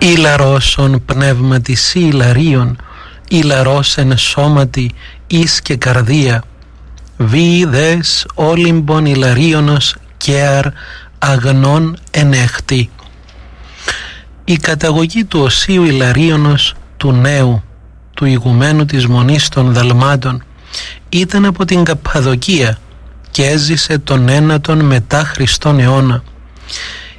Ήλαρόσον πνεύματι σύ Ιλαρίων, Ιλαρός εν σώματι εις και καρδία, βι δες όλυμπον Ιλαρίωνος κέαρ αγνών ενέχτη. Η καταγωγή του οσίου Ιλαρίωνος του νέου, του ηγουμένου της Μονής των Δαλμάτων, ήταν από την Καππαδοκία και έζησε τον 9ο μετά Χριστόν αιώνα.